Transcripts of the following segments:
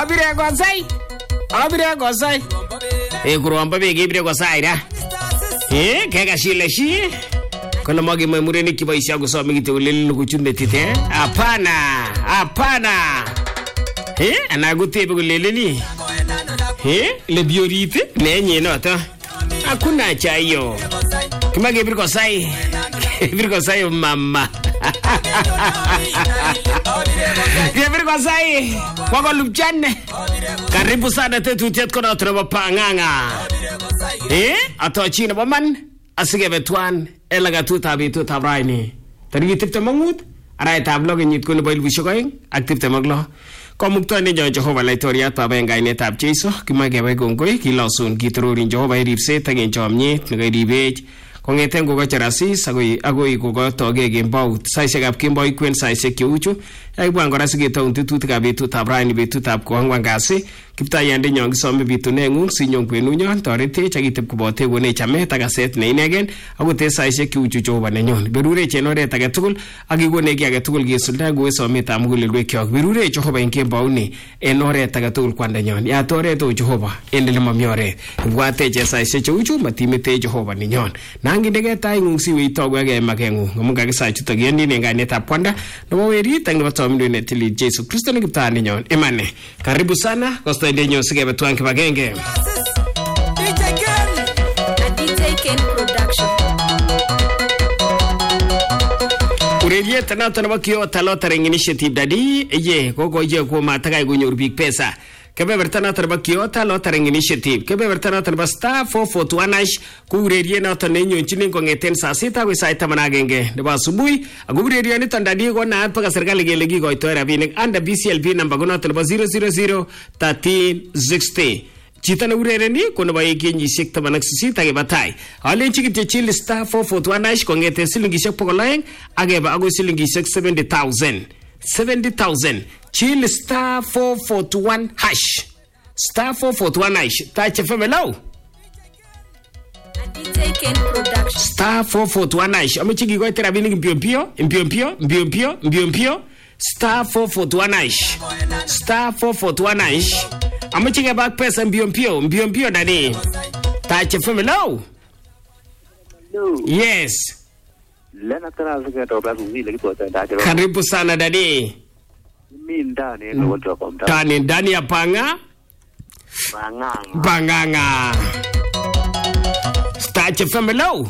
Abire gosai. Kuromba bege ibire gosai da. Kega shileshi. Kuna magi murenik kiboisha kusoma kitulele kuchunde tite. Hapana. Anagutebe kuleleni. Le biorite nenye nota. Hakuna cha hiyo. Kimage ibire gosai. Ibire gosai mama. Ibire gosai. Kwa lupchane. Karibu sana tetutiet kono troba panganga. Atochina baman asige betwan elaga tutabitu tabraini. Tarigi tipte mangut aray tablo genyit kono boil bishokoy active maglo. Komukto ni Jehova laitoria tabenga ine tab Jesu kimage bay gongoi kilosun kitrorin Jehova iripse tagen chomnye ngiribech kongeten ko gacharasis agoi ko toge gembaut saishekab kemboi kwen saishek cheuchu yaibwan kora siketaun tututikab betutab raini betutab ko angwan kasi kiptayande nyon kisome bitunengung sinyon kwenunyon toretech akitep kobote konech chamet akaset ne inegen akote saishek cheuchu Jehova nenyon berurech en oret age tugul akikonech ki age tugul kisulda kowe sometab mugulelwekyok berurech Jehova en kembauni en oret age tugul kwandenyon ya toret o Jehova en ele mami oret ibwatech saishek cheuchu matimetech Jehova nenyon nangindege taingung siwe itogwege makengung ngamunga kisachuto gendi nenganetab kwanda nebo werit ak nebo tomindu netili Jesu Kristo ne kiptani nyon imane karibu sana kosto ndenyo sigebe twan kibagenge DJ Ken production urediet na nebo kio talotering initiative dadi gogo ko matagai gunyor big pesa kebeberta noton nebo Kyoto Lottery Initiative kebeberta noton nebo star 441 ku urerie noton nenyonjinin kongeten saa 6 agoi sait 11 nebo asubuhi ako urerie niton dadi ko naat paka serikali kele kikoitoi rabinik under BCLP number ko noton nebo 0001360 chito ne urereni ko nebo kenyisiek 18 akebatai alenchi kityo chill star 441 kongeten silingisiek 200 akeba agoi silingisiek 70,000 chill star 441 hash star 441 hash touch femelo star 441 hash amechi ko terabinik mbio star 441 hash star 441 hash amechi ke back pesa mbio dani touch femelo yes lena tana zika toba zile kitu ndaje karibu sana dadi mimi ndani ndio watu kwa mtaa tani ndani ya panganga Starch family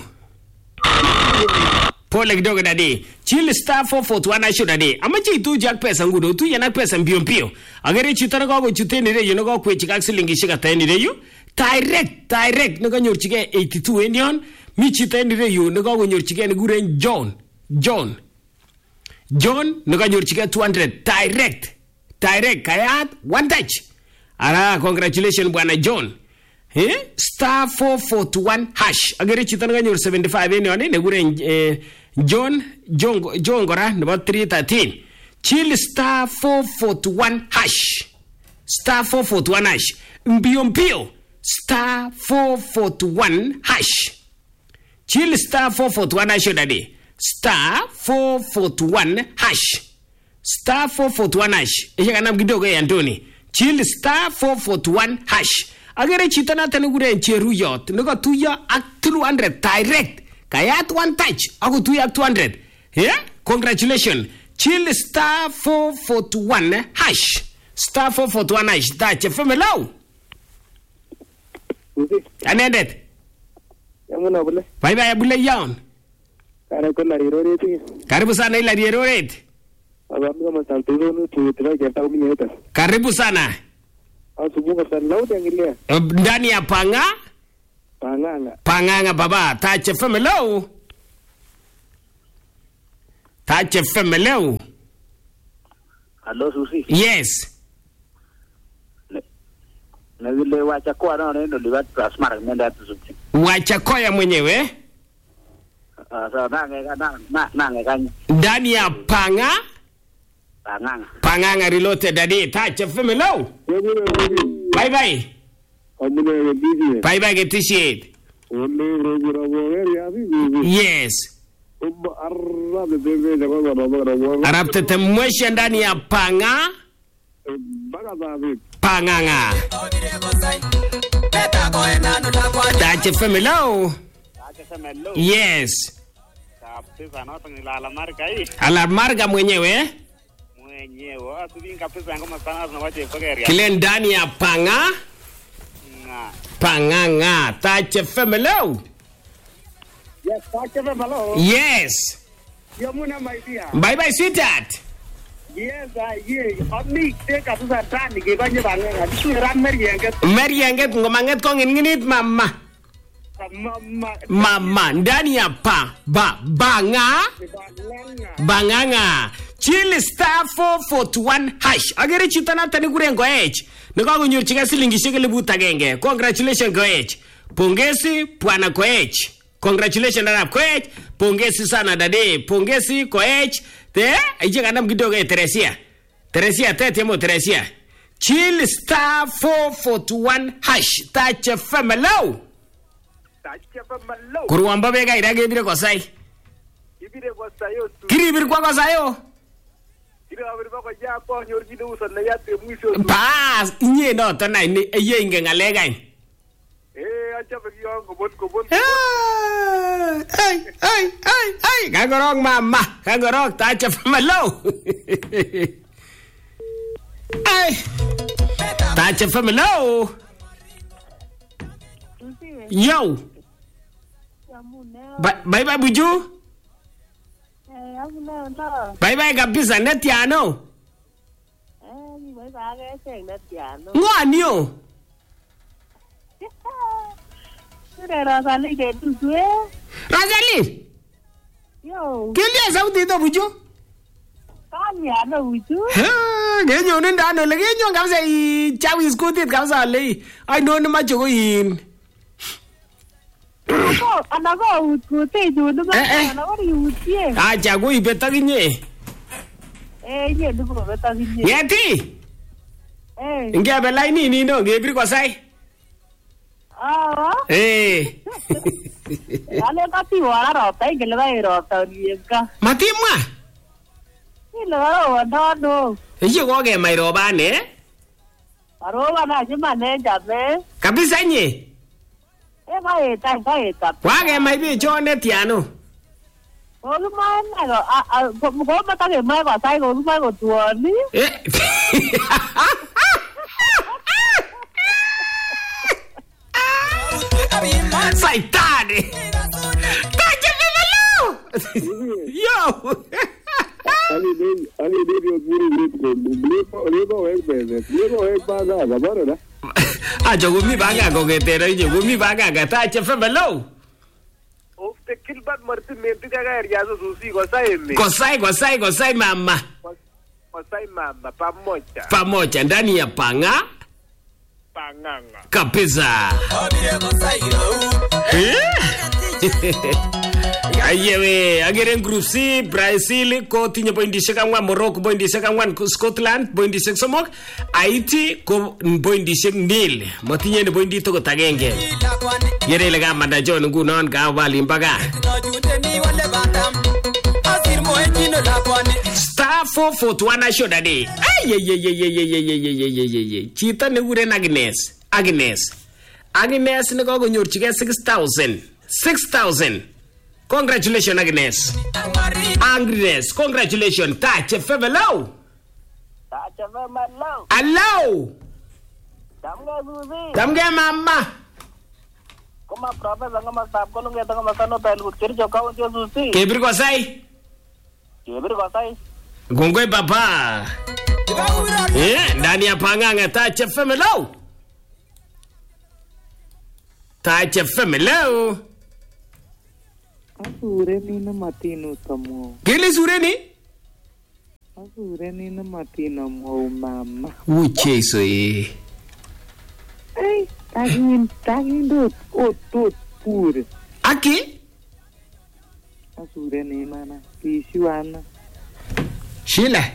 pole kidogo dadi chill star 441 asho dadi amachi tu jak pesa ngudo tu yana pesa mbio agere chitara ko chuteni re yono ko kwechi kak silingishik ateni re yu direct ne kanyorchige 82 enion mi chiteni re yu ne ko konyorchige ne guren John ne kanyorchige 200 direct kayat one touch ara congratulations bwana John star 441 hash agere chito ne kanyor 75 enion ne guren John gora nebo 313 chill star 441 hash star 441 hash mbio star 441 hash chill star 441 hash dadi star 441 hash star 441 hash kana kidogo ya Antoni chill star 441 hash agere chito na tenugure Cheruyot nego tuyo ak 200 direct kayat one touch ako tuyo ak 200 congratulations chill star 441 hash star 441 hash touch femelo anedet yamuna bule bye bule yaon karibu sana ila rioret karibu sana ndani ya panganga baba touch femelo hello Susi yes na vile Wachakoya nao ndio liwat plasma ngenda tusuti Wachakoya mwenyewe sawa nange kanya ndani ya panganga reloaded dadi touch femelo bye bye getisiet yes arabte temwesha ndani ya Panganga. Touch FM, hello. Yes. Kabisa na tani la marca hii. Ala marga mwenyewe. Asubiri kabisa ngoma sana na waje pokea. Kile ndani ya Panga. Panganga. Touch FM, hello. Yes, Touch FM, hello. Yes. Yamuna my dear. Bye bye sweetheart. Yes, Ami take kabisa ndani kibanye Panganga. Disu ran Merienget ngomanget ko nginit mama. Mama ndani ya Banganga. Chill star 441 hash. Agere chito na tani kure ngoech. Nikakonyorchige silingishek 1000. Congratulations Goech. Pongezi bwana Goech. Congratulations dada Goech. Pongezi sana dade. Pongezi Goech. Ije kanam kidogo Teresia. Teresia. Chill star 441 hash. Touch FM hello. Kuruamba bega irage bire kosai. Ibire kosayo tu. Kiribir kwa kosayo. Kiribir kwa japo nyorjide usan na yate mwisho. Pass inye no to na ni eye inge ngale gain. Acha begi kobon. Ay. Kagorok mama. Kagorok Touch FM hello. Ay. Touch FM hello. Yo. Bye bye Buju. Bye bye kabisa netiano. Ngwanio. Razali. Yo. Kilia sauti to Buju. Kaniano Buju. Genyo nenda no legenyo kabisa I chawi skutit kabisa le. Ai no ni macho ko yin. Anako utute judu ba anako utie. Acha go ibeta kinye. Ye nduko beta kinye. Yeti. Ingia belai ni no ngebiri kwa sai. Ale kati wala rota ingele ba rota nieka. Matimwa. Ile wala ndo. Iyo go ge mai roba ne. Aroba na jima ne jabe. Kabisa nye. Eta. Wage mai bi chone tiano. Oluma na go mata ke mai ba sai go ma go tuoni. Saitane. Touch FM Yo. Ali baby guru baga Aja gumi baga ko ketero je gumi baga ga Touch FM hello. Ofte kilbat marti menti kaga riazo susi Gosai mama. Gosai mama pamoja. Pamoja ndani ya Panganga. Kabisa. Ayewe ageren group C Brazil ko tinye pointi shekangwa Morocco pointi shekangwa Scotland pointi shek somok Haiti ko pointi shek nil motinye ne pointi to tagenge yere le ga manda jon ngunon ga wali mbaga star 441 shoda de ay chita ne uren Agnes ne ko nyorchige 6000 Congratulations Agnes. Congratulations. Touch FM hello. Hello. Damge mama. Koma professor ngama sab ko nge to ngama sano pelu kirjo ka unjo susi. Kebir ko sai. Gongoi baba. Ndani ya Panganga Touch FM hello. Touch FM hello. Asureni na matino tamo. Kile sureni? Asureni na matino mo mama. Ucheso tagin dot pure. Aki? Asureni mana pishuana. Sheila.